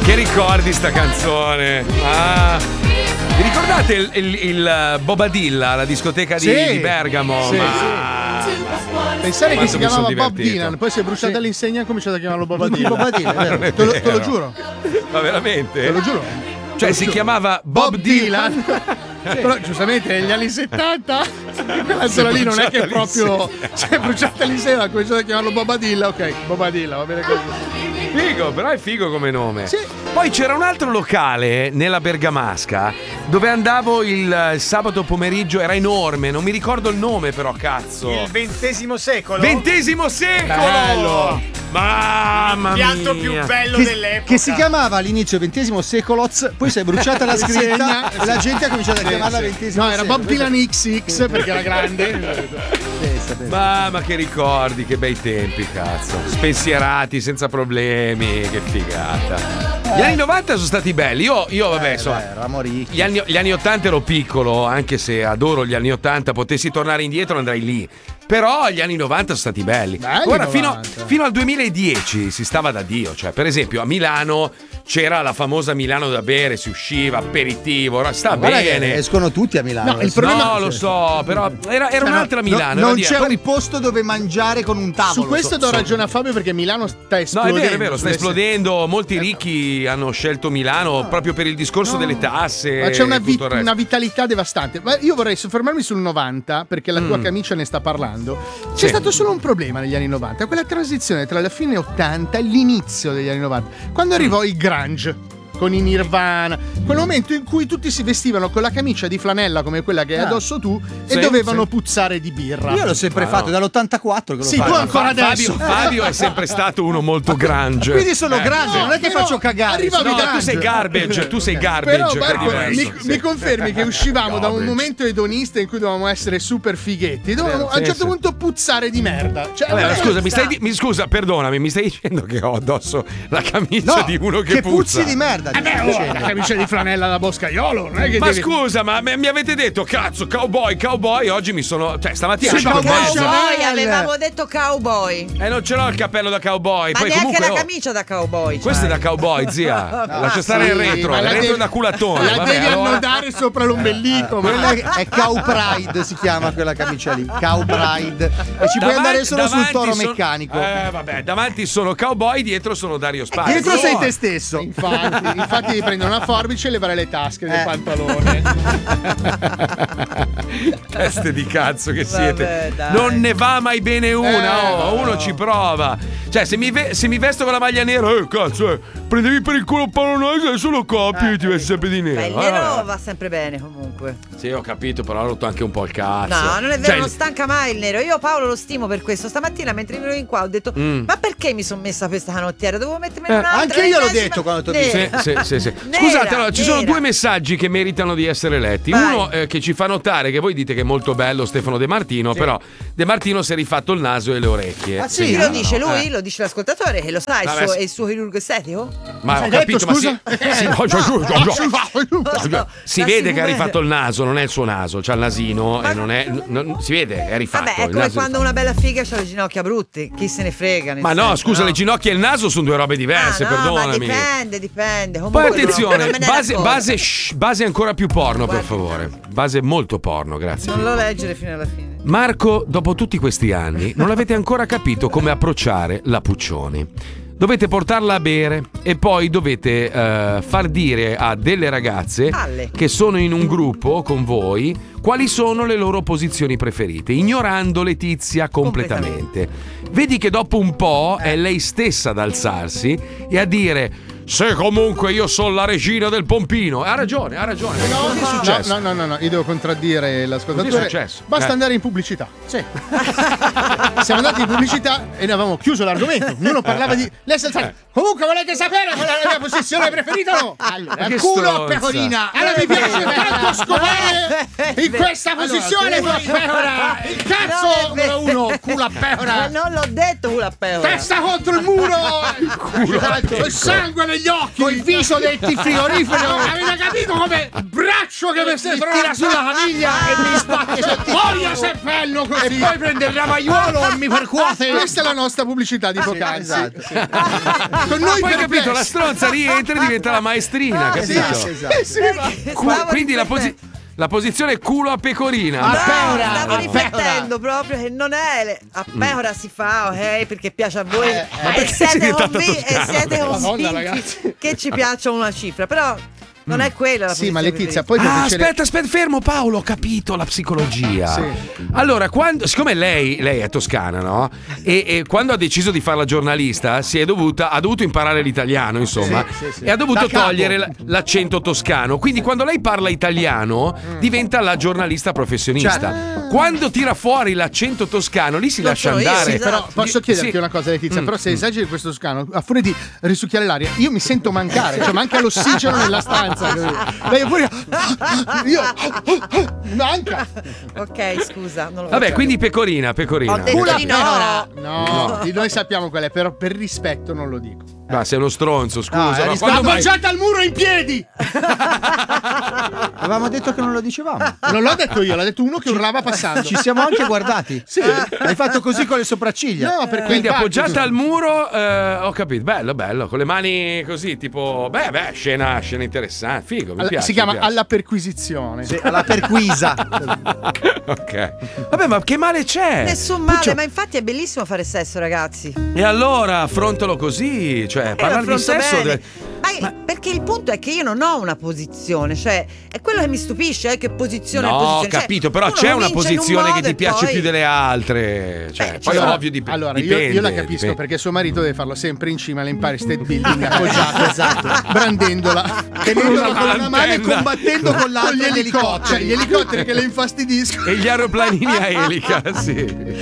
Che ricordi sta canzone? Ah. Vi ricordate il Bobadilla, la discoteca di Bergamo? Sì, Pensare che si chiamava Bob Dylan, poi si è bruciata l'insegna e ha cominciato a chiamarlo Bobadilla. Te lo giuro. Ma veramente? Te lo giuro. Cioè si chiamava Bob Dylan. Però giustamente negli anni 70 quella sola lì non è che proprio si è bruciata l'insegna, ha cominciato a chiamarlo Bobadilla. Ok, Bobadilla, va bene così. Figo, però è figo come nome. Sì. Poi c'era un altro locale nella Bergamasca dove andavo il sabato pomeriggio, era enorme, non mi ricordo il nome però, cazzo. Il XX secolo. XX secolo! Bello! Mamma mia! Il piatto più bello dell'epoca. Che si chiamava all'inizio XX secoloz, poi si è bruciata la scritta e la gente ha cominciato a chiamarla XX No, era secolo. Bob Dylan XX perché era grande. Mamma che ricordi, che bei tempi, cazzo. Spensierati, senza problemi, che figata. Gli anni 90 sono stati belli. Io vabbè, insomma, eravamo ricchi. gli anni 80 ero piccolo, anche se adoro gli anni 80, potessi tornare indietro andrei lì. Però gli anni 90 sono stati belli. Ora fino al 2010 si stava da Dio, cioè per esempio a Milano c'era la famosa Milano da bere, si usciva, aperitivo, sta bene. Escono tutti a Milano. No, il problema- No, lo so, però era un'altra Milano. Non era c'è poi- un posto dove mangiare con un tavolo. Su questo do ragione a Fabio perché Milano sta No, esplodendo. è vero, sta esplodendo. Molti ricchi hanno scelto Milano proprio per il discorso delle tasse. Ma c'è una, e tutto il resto. una vitalità devastante. Ma io vorrei soffermarmi sul 90 perché la tua camicia ne sta parlando. C'è stato solo un problema negli anni 90, quella transizione tra la fine 80 e l'inizio degli anni 90, quando arrivò il grunge con i Nirvana, quel momento in cui tutti si vestivano con la camicia di flanella come quella che hai addosso tu e Sì, dovevano sì. puzzare di birra. Io l'ho sempre fatto, dall'84 che lo Sì, faccio. tu ancora adesso. Fabio è sempre stato uno molto grunge. Quindi sono grande, non è che però faccio cagare. arrivavi sono No, da- tu sei garbage, tu sei garbage. Però che è Marco, diverso, mi sì. confermi che uscivamo da un Garbage. momento edonista in cui dovevamo essere super fighetti, dovevamo a un sì, certo sì. punto puzzare di merda. Cioè, Vabbè, ma scusa, mi scusa, perdonami, mi stai dicendo che ho addosso la camicia No, di uno che puzza? puzzi di merda. ti sto dicendo. la camicia di flanella da boscaiolo, non è che Ma devi... scusa, ma mi avete detto cazzo, cowboy, oggi mi sono. Cioè, stamattina Sì, ho fatto cowboy, mezzo. Cowboy, avevamo detto cowboy. E non ce l'ho il cappello da cowboy. Ma Poi neanche comunque la oh, camicia da cowboy. questo è da cowboy, zia. Lascia stare il retro. ma Il la retro devi- è da culatone. La Vabbè, devi allora. annodare sopra l'ombelico. Quella è Cow Pride, si chiama quella camicia lì. Cow Pride. E ci puoi andare solo sul toro meccanico. Vabbè, davanti sono cowboy, dietro sono Dario Spazio. Dietro sei te stesso. Infatti devi prendere una forbice e levare le tasche del pantalone. Teste di cazzo che siete. Vabbè, dai. Non ne va mai bene una. Uno ci prova. Cioè, se mi vesto con la maglia nera, cazzo, prendevi per il culo un pallone, adesso lo copi e ti vesti sempre di nero. Beh, il nero va sempre bene comunque. Sì, ho capito, però ho rotto anche un po' il cazzo. No, non è vero, Cioè, non stanca mai il nero. Io Paolo lo stimo per questo. Stamattina mentre venivo in qua ho detto ma perché mi sono messa questa canottiera? Dovevo mettermi un'altra. anche io l'ho l'ennesima. detto quando t'ho Nera. Sì. Nera, Scusate, allora, ci sono nera. due messaggi che meritano di essere letti. Vai. Uno che ci fa notare che voi dite che è molto bello Stefano De Martino, però De Martino si è rifatto il naso e le orecchie. Ah, sì? Chi lo dice lui? Eh. Lo dice l'ascoltatore che lo sa, Vabbè, è il suo chirurgo estetico? Ma ho Hai capito, detto, scusa? si vede che ha rifatto il naso, non è il suo naso, c'ha il nasino e non è. Si vede, è rifatto. Vabbè, è il come naso è quando una bella figa ha le ginocchia brutte. Chi se ne frega? nel Ma no, senso, scusa, no? le ginocchia e il naso sono due robe diverse, Ah, no, perdonami. ma dipende. Poi Comunque, attenzione, non me ne base ancora più porno, per Guardi. favore. Base molto porno, grazie. Non lo leggere fino alla fine. Marco, dopo tutti questi anni, non avete ancora capito come approcciare la Puccioni. Dovete portarla a bere e poi dovete far dire a delle ragazze Alle. che sono in un gruppo con voi quali sono le loro posizioni preferite, ignorando Letizia completamente. Vedi che dopo un po' è lei stessa ad alzarsi e a dire: se comunque io sono la regina del pompino. Ha ragione. Cosa è successo? No, io devo contraddire l'ascoltatore. Cosa è successo? Basta andare in pubblicità. Sì. Siamo andati in pubblicità e ne avevamo chiuso l'argomento. Ognuno parlava di. Lei si è alzata. Comunque volete sapere qual è la mia posizione preferita? No. Allora, Che culo a stronza. pecorina. Allora mi piace tanto scopare in questa posizione culo a pecora. Il cazzo numero uno, culo a Ma pecora. non l'ho detto culo a pecora. Testa contro il muro. Il sangue negli negli occhi. Con il viso del frigorifero. Avete capito come braccio che mi si tira sulla caviglia e mi spacca sul Voglio seppello così. E poi prende il ravaiuolo e mi percuote. Questa è la nostra pubblicità di poc'anzi. Esatto. Con noi Poi perplessi. capito, la stronza rientra e diventa la maestrina, capito? Quindi la posizione è culo a pecorina. No, pecora, stavo a riflettendo proprio che non è a pecora si fa, ok? Perché piace a voi e perché sei siete diventata toscana? siete Madonna, convinti ragazzi. che ci piaccia una cifra, però non è quella la Sì, ma posizione Letizia, poi per piacere- Aspetta, fermo Paolo, ho capito la psicologia. Sì. Allora, siccome lei è toscana, no? E quando ha deciso di fare la giornalista, ha dovuto imparare l'italiano, insomma, Sì. e ha dovuto Da capo. togliere l'accento toscano. Quindi quando lei parla italiano, diventa la giornalista professionista. Quando tira fuori l'accento toscano, lì si Non lascia sono io, andare. sì, esatto. Però posso chiederti Sì. una cosa, Letizia? Però se esageri questo toscano, a furia di risucchiare l'aria, io mi sento mancare, cioè manca l'ossigeno nella stanza. Lei pure io manca. Ok, scusa, non lo Vabbè, faccio. quindi pecorina. Ho detto di no. No, noi sappiamo qual è, però per rispetto non lo dico. Ma sei uno stronzo, scusa. ma Sta quando mai- appoggiata al muro in piedi. Avevamo detto che non lo dicevamo. Non l'ho detto io, l'ha detto uno che urlava passando. Ci siamo anche guardati. Sì. Hai fatto così con le sopracciglia. No, perché Quindi il appoggiata battito- al muro, ho capito, bello, con le mani così, tipo, scena interessante, figo, mi piace. si chiama mi piace. alla perquisizione. Sì, alla perquisa. Ok. Vabbè, ma che male c'è? Nessun male, Puccio- ma infatti è bellissimo fare sesso, ragazzi. E allora affrontalo così, cioè, parlare di Affronto sesso. bene. Ma perché il punto è che io non ho una posizione, cioè è quello che mi stupisce, che posizione è No, posizione. ho capito, però uno c'è una comincia in un posizione che modo ti e piace poi- più delle altre. Cioè, poi Allora- ovvio Allora, dipende. io la capisco dipende. perché suo marito deve farlo sempre in cima all'Empire State Building, appoggiato, esatto, brandendola, Tenendola con una mano e L'antenna. combattendo con con l'altra gli gli elicotteri, gli elicotteri che le infastidiscono. E gli aeroplanini a elica, sì.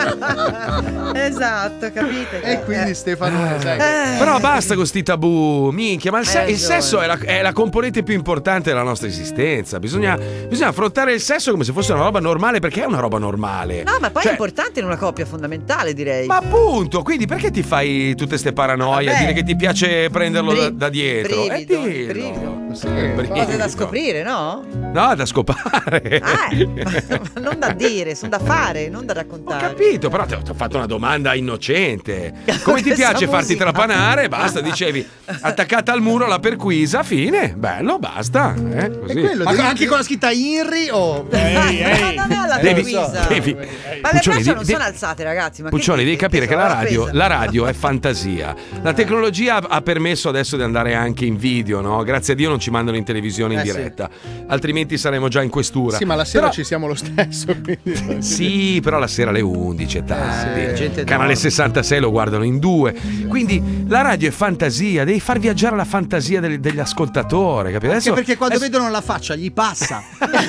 Esatto, capite? E quindi Stefano, sai, Però basta con sti tabù, minchia, ma il Hai sesso ragione. è la componente più importante della nostra esistenza. Bisogna affrontare il sesso come se fosse una roba normale, perché è una roba normale. No, ma poi Cioè, è importante in una coppia, fondamentale, direi. Ma appunto, quindi perché ti fai tutte ste paranoie a Vabbè. dire che ti piace prenderlo da dietro? Brivido, dillo. brivido. Brivido. Cose da scoprire, no? No, da scopare. Ma non da dire, sono da fare, non da Ho raccontare. capito, però ti ho fatto una domanda innocente. Come ti Questa piace farti musica. trapanare? Basta, dicevi, attaccata al muro la perquisa, fine. Bello, basta. Così. quello Ma devi- anche con la scritta INRI o No, non è alla Devi- Luisa. devi- Ma le Puccioni, braccia non devi- sono alzate, ragazzi. Ma Puccioni, devi capire che la la radio è fantasia. La tecnologia ha permesso adesso di andare anche in video, no? Grazie a Dio non ci mandano in televisione in sì. diretta. Altrimenti saremmo già in questura. Sì, ma la sera Però- ci siamo lo stesso. Quindi... Sì, però la sera alle 11 è tardi. gente Canale dorme. 66 lo guardano in due. Quindi la radio è fantasia, devi far viaggiare la fantasia degli ascoltatori, capito? Anche perché quando adesso- vedono la faccia gli passa.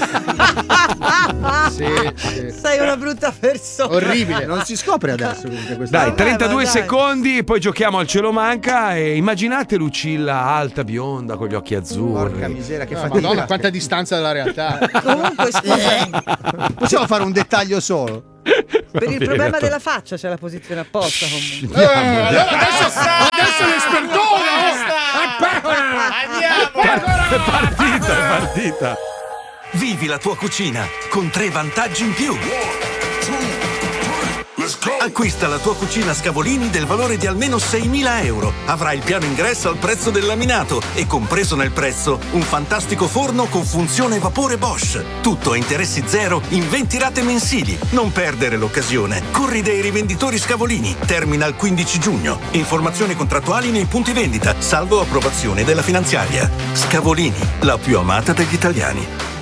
Sì. Sei una brutta persona. Orribile. Non si scopre adesso comunque questa Dai, Vabbè, 32 ma dai. secondi, poi giochiamo al cielo manca e immaginate Lucilla alta, bionda, con gli occhi azzurri. Porca miseria, che No, fatica. Madonna, quanta distanza dalla realtà. Comunque, scusami, Possiamo fare un dettaglio solo. per il problema della faccia c'è la posizione apposta. Comunque. Adesso l'espertone! Andiamo! Partita. Vivi la tua cucina con 3 vantaggi in più. Acquista la tua cucina Scavolini del valore di almeno 6.000 euro. Avrai il piano ingresso al prezzo del laminato e compreso nel prezzo un fantastico forno con funzione vapore Bosch. Tutto a interessi zero in 20 rate mensili. Non perdere l'occasione. Corri dai rivenditori Scavolini. Termina il 15 giugno. Informazioni contrattuali nei punti vendita, salvo approvazione della finanziaria. Scavolini, la più amata degli italiani.